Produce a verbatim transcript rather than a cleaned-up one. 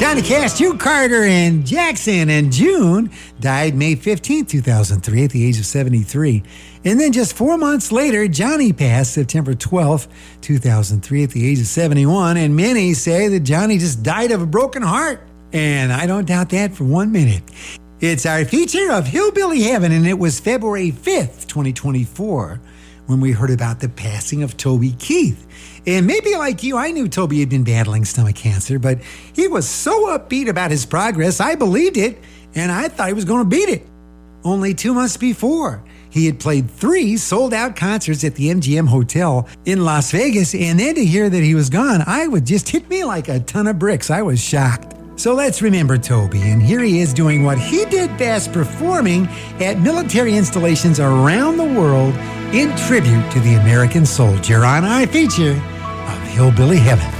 Johnny Cash, June Carter, and Jackson. And June died May fifteenth, two thousand three at the age of seventy-three. And then just four months later, Johnny passed September twelfth, two thousand three at the age of seventy-one. And many say that Johnny just died of a broken heart. And I don't doubt that for one minute. It's our feature of Hillbilly Heaven, and it was February fifth, twenty twenty-four, when we heard about the passing of Toby Keith. And maybe like you, I knew Toby had been battling stomach cancer, but he was so upbeat about his progress, I believed it, and I thought he was going to beat it. Only two months before, he had played three sold-out concerts at the M G M Hotel in Las Vegas, and then to hear that he was gone, I would just hit me like a ton of bricks. I was shocked. So let's remember Toby, and here he is doing what he did best, performing at military installations around the world in tribute to the American soldier on our feature of Hillbilly Heaven.